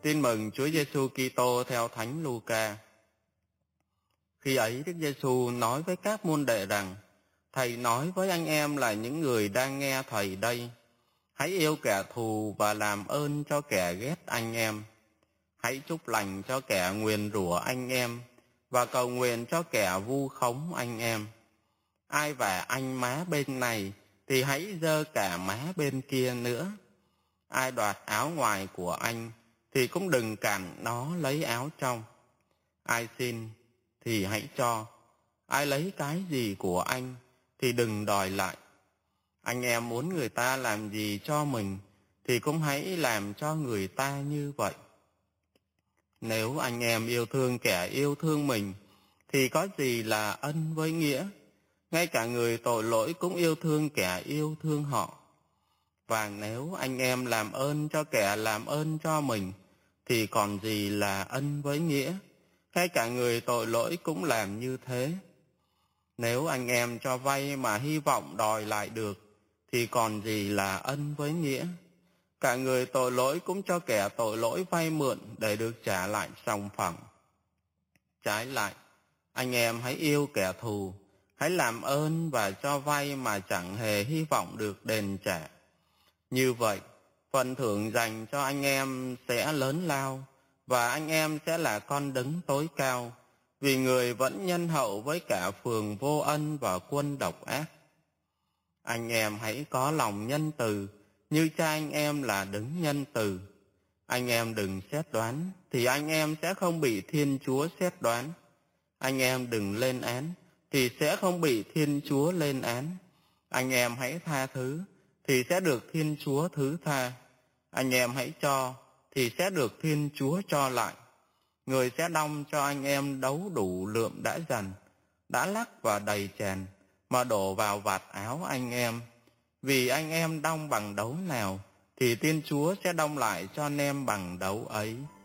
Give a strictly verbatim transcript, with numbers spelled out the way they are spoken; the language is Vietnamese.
Tin mừng Chúa Giêsu Kitô theo Thánh Luca. Khi ấy Đức Giêsu nói với các môn đệ rằng: Thầy nói với anh em là những người đang nghe Thầy đây. Hãy yêu kẻ thù và làm ơn cho kẻ ghét anh em. Hãy chúc lành cho kẻ nguyền rủa anh em và cầu nguyện cho kẻ vu khống anh em. Ai vả anh má bên này thì hãy giơ cả má bên kia nữa. Ai đoạt áo ngoài của anh thì cũng đừng cản nó lấy áo trong. Ai xin thì hãy cho. Ai lấy cái gì của anh thì đừng đòi lại. Anh em muốn người ta làm gì cho mình thì cũng hãy làm cho người ta như vậy. Nếu anh em yêu thương kẻ yêu thương mình thì có gì là ân với nghĩa? Ngay cả người tội lỗi cũng yêu thương kẻ yêu thương họ. Và nếu anh em làm ơn cho kẻ làm ơn cho mình thì còn gì là ân với nghĩa? Ngay cả người tội lỗi cũng làm như thế. Nếu anh em cho vay mà hy vọng đòi lại được thì còn gì là ân với nghĩa? Cả người tội lỗi cũng cho kẻ tội lỗi vay mượn để được trả lại sòng phẳng. Trái lại, anh em hãy yêu kẻ thù, hãy làm ơn và cho vay mà chẳng hề hy vọng được đền trả. Như vậy, phần thưởng dành cho anh em sẽ lớn lao, và anh em sẽ là con đấng tối cao, vì người vẫn nhân hậu với cả phường vô ân và quân độc ác. Anh em hãy có lòng nhân từ, như cha anh em là đấng nhân từ. Anh em đừng xét đoán, thì anh em sẽ không bị Thiên Chúa xét đoán. Anh em đừng lên án, thì sẽ không bị Thiên Chúa lên án. Anh em hãy tha thứ, thì sẽ được Thiên Chúa thứ tha. Anh em hãy cho, thì sẽ được Thiên Chúa cho lại. Người sẽ đong cho anh em đấu đủ lượm đã dần, đã lắc và đầy tràn, mà đổ vào vạt áo anh em. Vì anh em đong bằng đấu nào, thì Thiên Chúa sẽ đong lại cho anh em bằng đấu ấy.